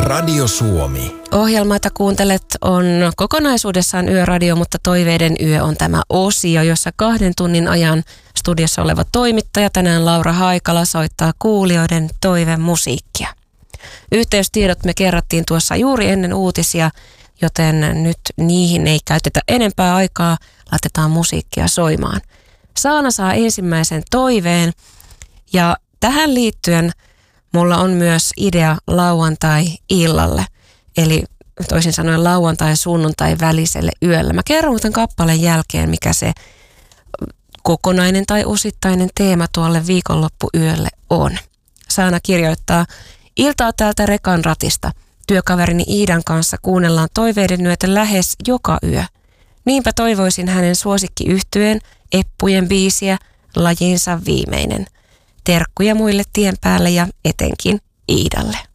Radio Suomi. Ohjelma, jota kuuntelet, on kokonaisuudessaan Yöradio, mutta Toiveiden yö on tämä osio, jossa 2 tunnin ajan studiossa oleva toimittaja, tänään Laura Haikala, soittaa kuulijoiden toivemusiikkia. Yhteystiedot me kerrattiin tuossa juuri ennen uutisia, joten nyt niihin ei käytetä enempää aikaa, laitetaan musiikkia soimaan. Saana saa ensimmäisen toiveen ja tähän liittyen mulla on myös idea lauantai-illalle, eli toisin sanoen lauantai-sunnuntai väliselle yölle. Mä kerron muuten kappaleen jälkeen, mikä se kokonainen tai osittainen teema tuolle viikonloppuyölle on. Saana kirjoittaa: iltaa täältä rekan ratista. Työkaverini Iidan kanssa kuunnellaan Toiveiden yötä lähes joka yö. Niinpä toivoisin hänen suosikkiyhtyeen Eppujen biisiä Lajinsa viimeinen. Terkkuja muille tien päälle ja etenkin Iidalle.